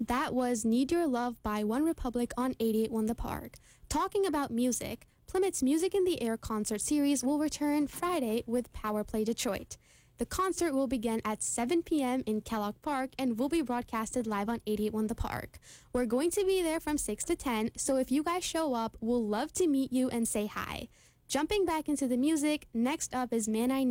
That was Need Your Love by One Republic on 88.1 The Park. Talking about music, Plymouth's Music in the Air concert series will return Friday with Power Play Detroit. The concert will begin at 7 p.m. in Kellogg Park and will be broadcasted live on 88.1 The Park. We're going to be there from 6 to 10, so if you guys show up, we'll love to meet you and say hi. Jumping back into the music, next up is Man I Need.